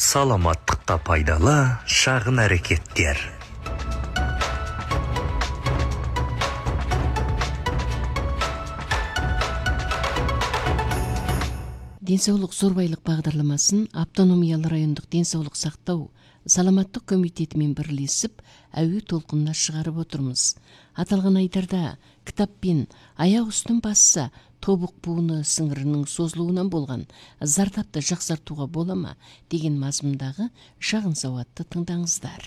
Саламаттыққа пайдалы шағын әрекеттер. Денсаулық зорбайлық бағдарламасын автономиялы райондық денсаулық сақтау саламаттық комитетімен бірлесіп әуе толқынына шығарып отырмыз. Аталған айдарда кітаппен аяқ үстін басса тобық буыны сіңірінің созылуынан болған зардапты жақсартуға бола ма деген мазмұндағы шағын сауатты тыңдаңыздар.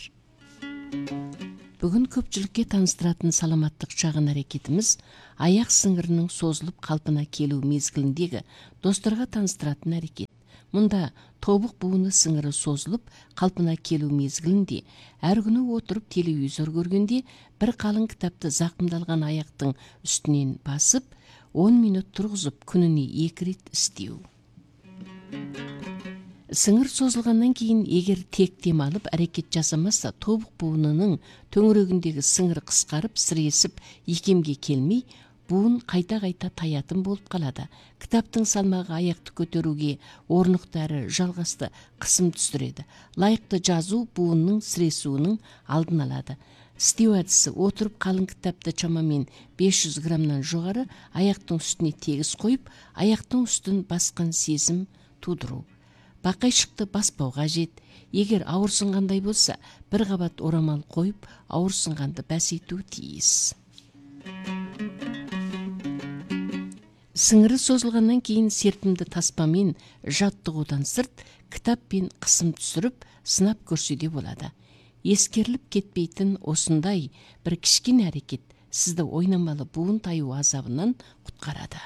Бүгін көпшілікке таныстыратын саламаттық шағын әрекетіміз аяқ сіңірінің созылып қалпына келу мезгіліндегі достарға таныстыратын әрекет. Мұнда тобық буыны сіңірі созылып қалпына келу мезгілінде әр күні отырып телевизор көргенде бір қалың кітапты зақымдалған аяқтың үстінен басып 10 минут тұрғызып күніне 2 рет істеу. Сіңір созылғаннан кейін егер тек демалып әрекет жасамаса, тобық буынының төңірегіндегі сіңір қысқарып, сіресіп, икемге келмей, буын қайта-қайта таятын болып қалады. Кітаптың салмағы аяқты көтеруге орнықты әрі жалғасты қысым түсіреді. Лайықты жазу буынның сіресуінің алдын алады. Істеу әдісі: отырып қалың кітапты шамамен 500 граммнан жоғары аяқтың үстіне тегіс қойып, аяқтың үстін басқан сезім тудыру. Бақайшықты баспау қажет. Егер ауырсынғандай болса, бір қабат орамал қойып, ауырсынғанды бәсейту тиіс. Сіңірі созылғаннан кейін серпімді таспамен жаттығудан сырт кітаппен қысым түсіріп, сынап көрсе болады. Ескеріліп кетпейтін осындай бір кішкене әрекет сізді ойнамалы буын таю азабынан құтқарады.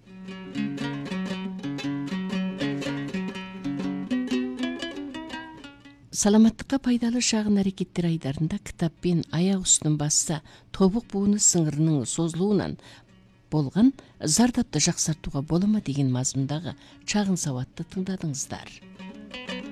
Саламаттыққа пайдалы шағын әрекеттер айдарында кітаппен аяқ үстін басса тобық буыны сіңірінің созылуынан болған зардапты жақсартуға бола ма деген мазмұндағы шағын сауатты тыңдадыңыздар.